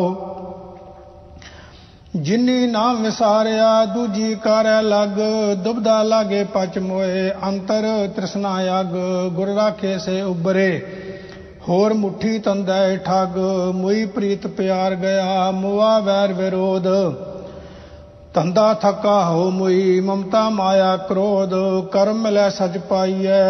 जिनी नाम विसारिया दूजी कार्य लग दुबदा लागे पच मोए अंतर तृष्णा अग गुर राखे से उबरे होर मुट्ठी तंदै ठग मुई प्रीत प्यार गया मुआ वैर विरोध धंधा थका हो मुई ममता माया क्रोध कर्म मिलै सच पाइयै